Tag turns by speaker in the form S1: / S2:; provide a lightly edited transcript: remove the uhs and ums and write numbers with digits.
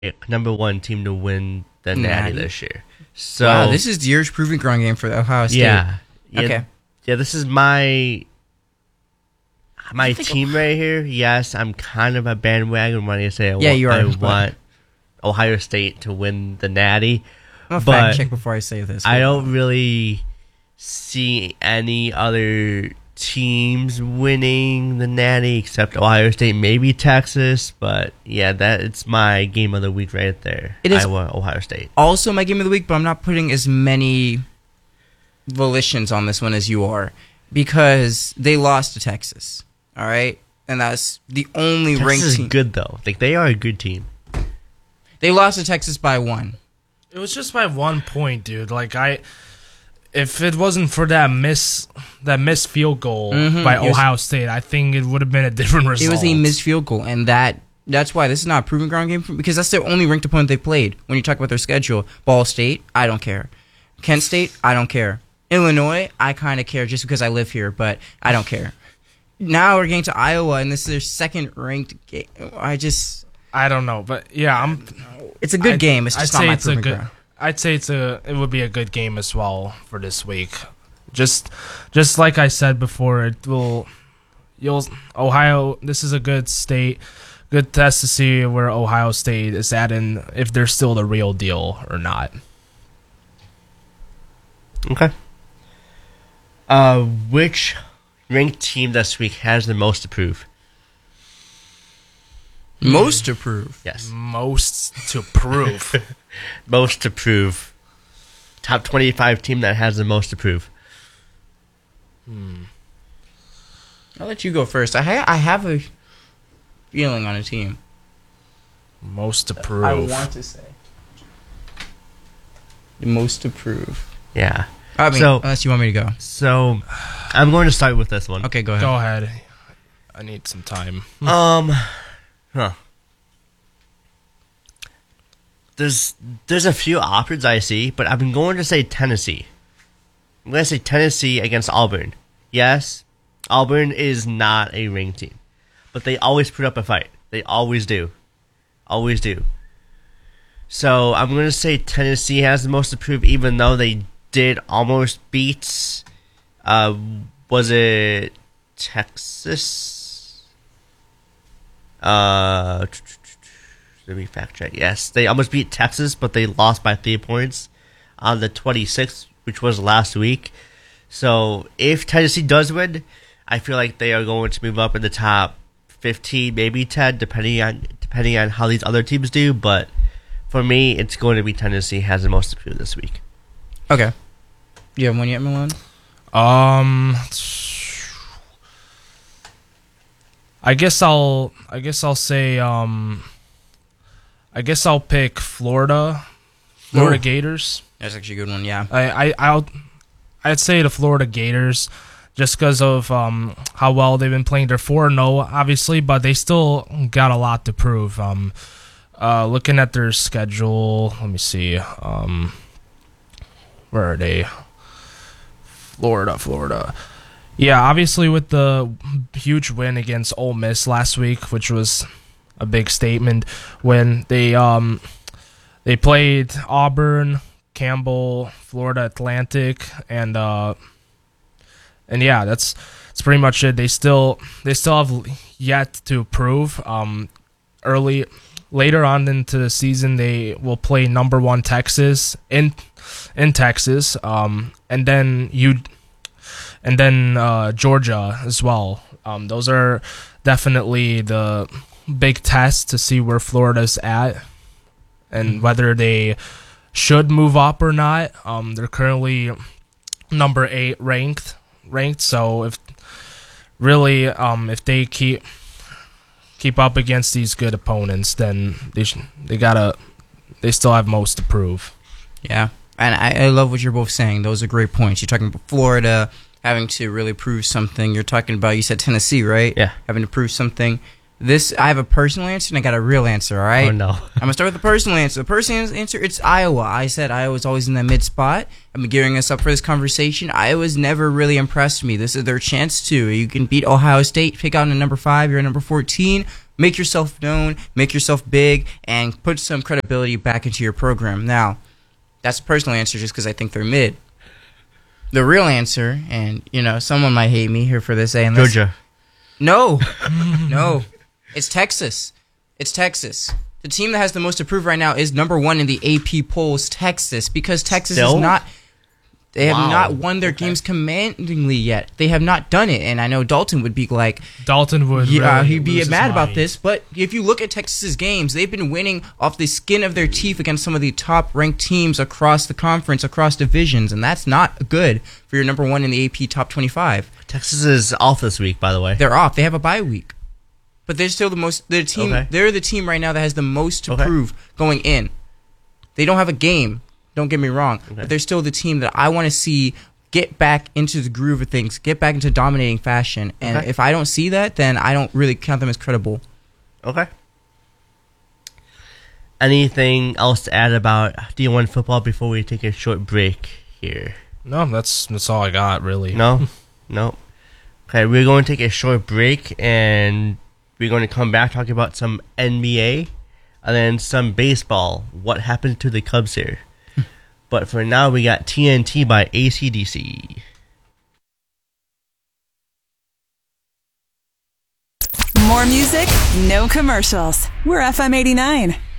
S1: number one team to win the Natty this year. So
S2: wow, this is the year's proving ground game for the Ohio State.
S1: Yeah.
S2: Okay.
S1: Yeah, this is my team right here. Yes, I'm kind of a bandwagon when I say I want Ohio State to win the Natty.
S2: I'm gonna fact check before I say this.
S1: I don't really see any other teams winning the Natty except Ohio State, maybe Texas. But yeah, it's my game of the week right there.
S2: It is
S1: Iowa, Ohio State.
S2: Also my game of the week, but I'm not putting as many volitions on this one as you are because they lost to Texas. All right, and that's the only ranked team.
S1: Texas is good though. Like they are a good team.
S2: They lost to Texas by 1.
S3: It was just by 1 point, dude. Like if it wasn't for that missed field goal by Ohio State, I think it would have been a different result.
S2: It was a missed field goal, and that's why this is not a proving ground game because that's their only ranked opponent they played. When you talk about their schedule, Ball State, I don't care. Kent State, I don't care. Illinois, I kind of care just because I live here, but I don't care. Now we're getting to Iowa, and this is their second ranked game.
S3: I don't know, but yeah,
S2: it's a good game. It's just not my proving ground.
S3: I'd say it would be a good game as well for this week. Just like I said before, Ohio. This is a good state, good test to see where Ohio State is at and if they're still the real deal or not.
S1: Okay. Which ranked team this week has the most to prove?
S2: Most to prove?
S1: Yes.
S3: Most to prove.
S1: Most to prove. Top 25 team that has the most to prove.
S2: I'll let you go first. I have a feeling on a team.
S3: Most to prove.
S2: I want to say. The most to prove.
S1: Yeah.
S2: I mean, unless you want me to go.
S1: So, I'm going to start with this one.
S2: Okay, go ahead.
S3: Go ahead. I need some time.
S1: There's a few options I see, but I'm going to say Tennessee. I'm going to say Tennessee against Auburn. Yes, Auburn is not a ranked team, but they always put up a fight. They always do. Always do. So I'm going to say Tennessee has the most to prove, even though they did almost beat, was it Texas? Let me fact check. Yes, they almost beat Texas, but they lost by 3 points on the 26th, which was last week. So if Tennessee does win, I feel like they are going to move up in the top 15, maybe 10, depending on how these other teams do. But for me, it's going to be Tennessee has the most to prove this week.
S2: Okay. You have one yet, Milan?
S3: I guess I'll say I guess I'll pick Florida Gators.
S2: That's actually a good one. Yeah.
S3: I'd say the Florida Gators, just because of how well they've been playing. They're 4-0, obviously, but they still got a lot to prove. Looking at their schedule, let me see. Where are they? Florida. Yeah, obviously with the huge win against Ole Miss last week, which was a big statement when they played Auburn, Campbell, Florida Atlantic, and yeah, that's pretty much it. They still have yet to prove. Later on into the season, they will play number 1 Texas in Texas, and then Georgia as well. Those are definitely the big tests to see where Florida's at and whether they should move up or not. They're currently number 8 ranked. So if they keep up against these good opponents, then they still have most to prove.
S2: Yeah, and I love what you're both saying. Those are great points. You're talking about Florida having to really prove something. You're talking about, you said Tennessee, right?
S1: Yeah.
S2: Having to prove something. I have a personal answer and I got a real answer, all right?
S1: Oh, no.
S2: I'm going to start with the personal answer. The personal answer, it's Iowa. I said Iowa's always in that mid spot. I've been gearing us up for this conversation. Iowa's never really impressed me. This is their chance to. You can beat Ohio State, pick out a number 5, you're a number 14. make yourself known, make yourself big, and put some credibility back into your program. Now, that's a personal answer just because I think they're mid. The real answer, and someone might hate me here for this saying this.
S1: Georgia.
S2: No, no, it's Texas. It's Texas. The team that has the most approved right now is number 1 in the AP polls, Texas, because Texas
S1: Still?
S2: is not. They have
S1: Wow.
S2: not won their games commandingly yet. They have not done it, and I know Dalton would be like,
S3: Dalton would.
S2: yeah,
S3: really
S2: he'd be
S3: lose his
S2: mad about
S3: mind.
S2: this. But if you look at Texas's games, they've been winning off the skin of their teeth against some of the top-ranked teams across the conference, across divisions, and that's not good for your number 1 in the AP top 25.
S1: Texas is off this week, by the way.
S2: They're off. They have a bye week. But they're still the team.
S1: Okay.
S2: They're the team right now that has the most to
S1: Okay.
S2: prove going in. They don't have a game. Don't get me wrong.
S1: Okay.
S2: But they're still the team that I want to see get back into the groove of things, get back into dominating fashion. And
S1: Okay.
S2: if I don't see that, then I don't really count them as credible.
S1: Okay. Anything else to add about D1 football before we take a short break here?
S3: No, that's all I got really.
S1: No? No. Okay, we're going to take a short break and we're going to come back talking about some NBA and then some baseball. What happened to the Cubs here? But for now, we got TNT by AC/DC.
S4: More music, no commercials. We're FM 89.